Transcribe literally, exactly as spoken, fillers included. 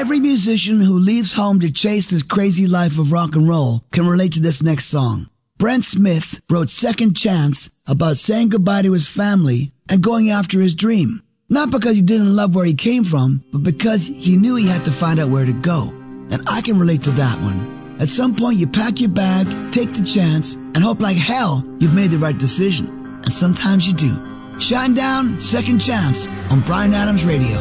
Every musician who leaves home to chase this crazy life of rock and roll can relate to this next song. Brent Smith wrote Second Chance about saying goodbye to his family and going after his dream. Not because he didn't love where he came from, but because he knew he had to find out where to go. And I can relate to that one. At some point you pack your bag, take the chance, and hope like hell you've made the right decision. And sometimes you do. Shine Down, Second Chance on Bryan Adams Radio.